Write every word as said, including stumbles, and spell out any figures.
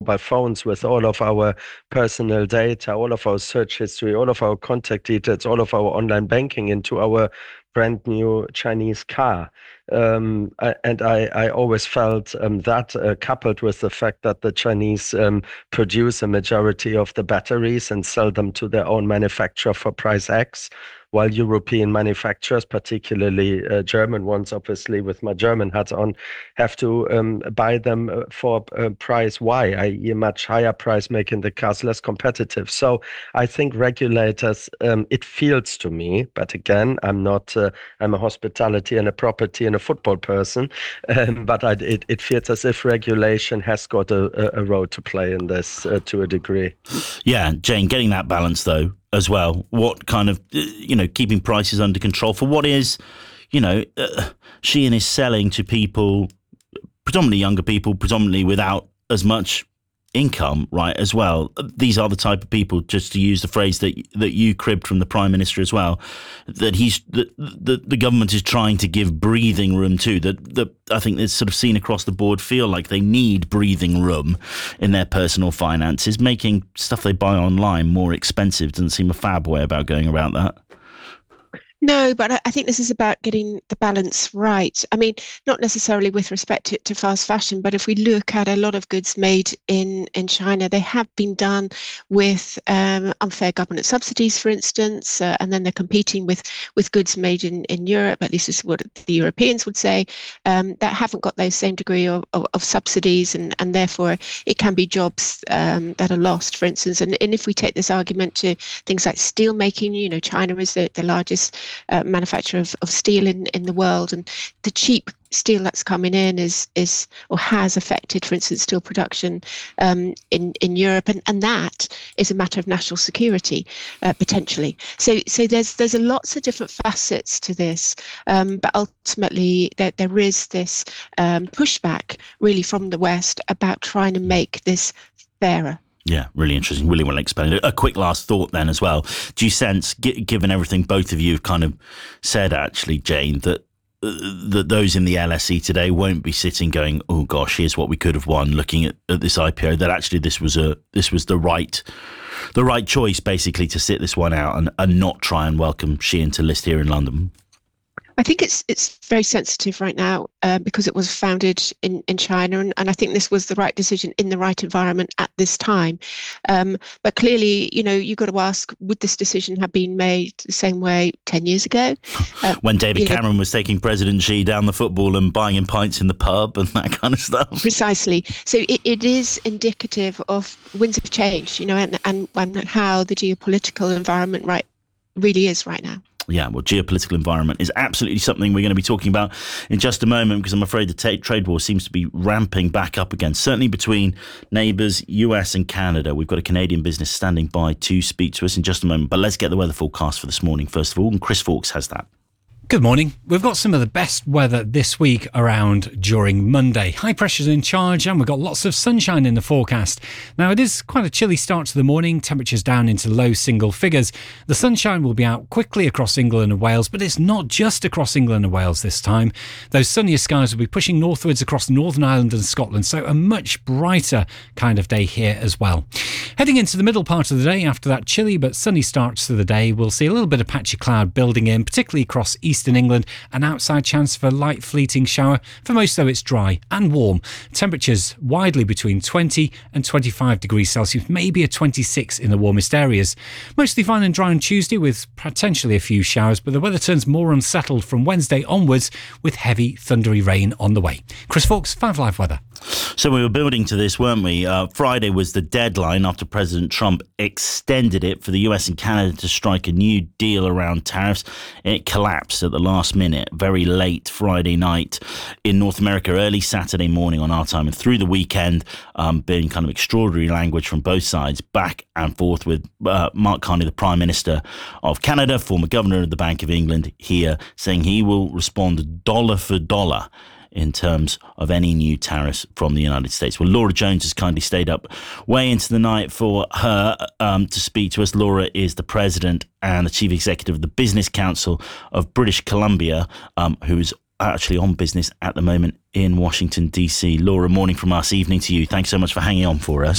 mobile phones with all of our personal data, all of our search history, all of our contact details, all of our online banking into our brand new Chinese car. Um, I, and I, I always felt um, that uh, coupled with the fact that the Chinese um, produce a majority of the batteries and sell them to their own manufacturer for price X, while European manufacturers, particularly uh, German ones, obviously with my German hat on, have to um, buy them uh, for uh, price Y, that is a much higher price, making the cars less competitive. So I think regulators, um, it feels to me, but again, I'm not, uh, I'm a hospitality and a property and a football person, um, but I, it, it feels as if regulation has got a, a role to play in this uh, to a degree. Yeah, Jane, getting that balance though as well. What kind of, you know, keeping prices under control for what is, you know, uh, Shein is selling to people, predominantly younger people, predominantly without as much income, right, as well. These are the type of people, just to use the phrase that that you cribbed from the Prime Minister as well, that he's that the, the government is trying to give breathing room to, that that I think it's sort of seen across the board feel like they need breathing room in their personal finances. Making stuff they buy online more expensive doesn't seem a fab way about going about that. No, but I think this is about getting the balance right. I mean, not necessarily with respect to, to fast fashion, but if we look at a lot of goods made in, in China, they have been done with um, unfair government subsidies, for instance, uh, and then they're competing with, with goods made in, in Europe, at least this is what the Europeans would say, um, that haven't got those same degree of, of, of subsidies, and, and therefore it can be jobs um, that are lost, for instance. And, and if we take this argument to things like steel making, you know, China is the, the largest Uh, manufacturer of, of steel in, in the world, and the cheap steel that's coming in is is or has affected, for instance, steel production um, in in Europe, and, and that is a matter of national security uh, potentially. So so there's there's a lots of different facets to this, um, but ultimately there there is this um, pushback really from the West about trying to make this fairer. Yeah, really interesting. Really well explained. A quick last thought then as well. Do you sense, given everything both of you have kind of said, actually, Jane, that uh, that those in the L S E today won't be sitting going, oh gosh, here's what we could have won, looking at, at this I P O, that actually this was a this was the right the right choice, basically, to sit this one out and, and not try and welcome Shein to list here in London? I think it's it's very sensitive right now uh, because it was founded in, in China, and, and I think this was the right decision in the right environment at this time. Um, but clearly, you know, you've got to ask, would this decision have been made the same way ten years ago? Uh, when David Cameron know, was taking President Xi down the football and buying him pints in the pub and that kind of stuff. Precisely. So it, it is indicative of winds of change, you know, and, and, and how the geopolitical environment right really is right now. Yeah, well, geopolitical environment is absolutely something we're going to be talking about in just a moment, because I'm afraid the t- trade war seems to be ramping back up again, certainly between neighbours, U S and Canada. We've got a Canadian business standing by to speak to us in just a moment, but let's get the weather forecast for this morning first of all, and Chris Fawkes has that. Good morning. We've got some of the best weather this week around during Monday. High pressure's in charge and we've got lots of sunshine in the forecast. Now, it is quite a chilly start to the morning, temperatures down into low single figures. The sunshine will be out quickly across England and Wales, but it's not just across England and Wales this time. Those sunnier skies will be pushing northwards across Northern Ireland and Scotland, so a much brighter kind of day here as well. Heading into the middle part of the day, after that chilly but sunny start to the day, we'll see a little bit of patchy cloud building in, particularly across east in England, an outside chance for a light fleeting shower. For most, though, it's dry and warm. Temperatures widely between twenty and twenty-five degrees Celsius, maybe a twenty-six in the warmest areas. Mostly fine and dry on Tuesday with potentially a few showers, but the weather turns more unsettled from Wednesday onwards with heavy thundery rain on the way. Chris Fawkes, Five Live Weather. So we were building to this, weren't we? Uh, Friday was the deadline after President Trump extended it for the U S and Canada to strike a new deal around tariffs. It collapsed at the last minute, very late Friday night in North America, early Saturday morning on our time, and through the weekend, um, being kind of extraordinary language from both sides, back and forth with uh, Mark Carney, the Prime Minister of Canada, former Governor of the Bank of England, here saying he will respond dollar for dollar in terms of any new tariffs from the United States. Well, Laura Jones has kindly stayed up way into the night for her um, to speak to us. Laura is the president and the chief executive of the Business Council of British Columbia, um, who's actually on business at the moment in Washington, D C. Laura, morning from us, evening to you. Thanks so much for hanging on for us.